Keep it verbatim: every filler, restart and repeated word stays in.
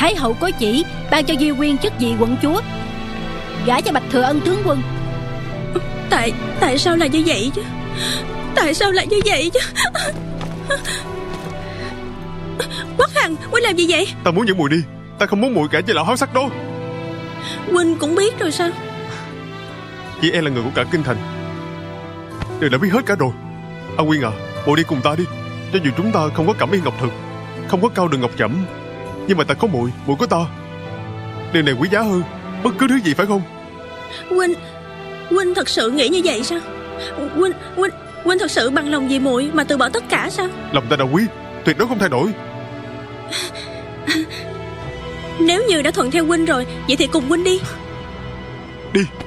Thái hậu có chỉ ban cho Di Quyên chức vị quận chúa, gả cho Bạch Thừa Ân tướng quân. Tại Tại sao là như vậy chứ? Tại sao lại như vậy chứ? Quách Hằng, Huynh làm gì vậy? Ta muốn dẫn muội đi. Ta không muốn muội gả với lão háo sắc đó. Huynh cũng biết rồi sao? Chị e là người của cả kinh thành đều đã biết hết cả rồi. An Nguyên à, muội đi cùng ta đi. Cho dù chúng ta không có Cẩm Y Ngọc Thực, không có Cao Đường Ngọc Trẩm, nhưng mà ta có muội, muội có ta. Điều này quý giá hơn bất cứ thứ gì, phải không? Huynh Huynh thật sự nghĩ như vậy sao? Huynh Huynh Huynh thật sự bằng lòng vì muội mà từ bỏ tất cả sao? Lòng ta đã quý, tuyệt đối không thay đổi. Nếu như đã thuận theo Huynh rồi, vậy thì cùng Huynh đi. Đi.